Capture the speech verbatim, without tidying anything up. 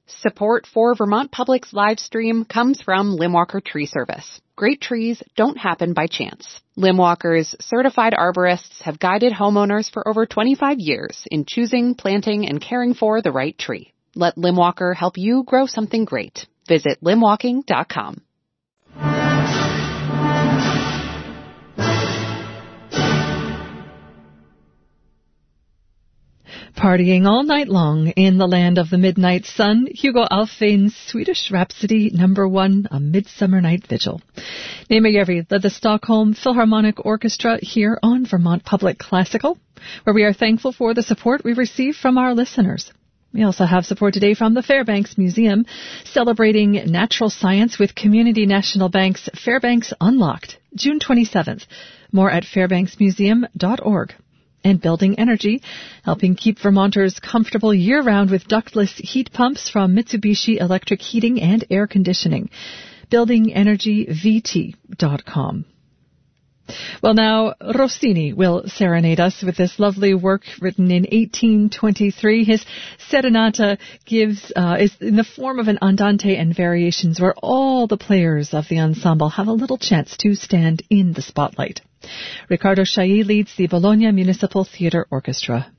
Support for Vermont Public's live stream comes from Limwalker Tree Service. Great trees don't happen by chance. Limwalker's certified arborists have guided homeowners for over twenty-five years in choosing, planting, and caring for the right tree. Let Limwalker help you grow something great. Visit limwalking dot com. Partying all night long in the land of the midnight sun, Hugo Alfvén's Swedish Rhapsody number one, A Midsummer Night Vigil. Nema Järvi led the Stockholm Philharmonic Orchestra here on Vermont Public Classical, where we are thankful for the support we receive from our listeners. We also have support today from the Fairbanks Museum, celebrating natural science with Community National Bank's Fairbanks Unlocked, June twenty-seventh. More at fairbanks museum dot org. And Building Energy, helping keep Vermonters comfortable year-round with ductless heat pumps from Mitsubishi Electric Heating and Air Conditioning. building energy v t dot com. Well, now, Rossini will serenade us with this lovely work written in eighteen twenty-three. His Serenata gives uh, is in the form of an andante and variations where all the players of the ensemble have a little chance to stand in the spotlight. Riccardo Chailly leads the Bologna Municipal Theatre Orchestra.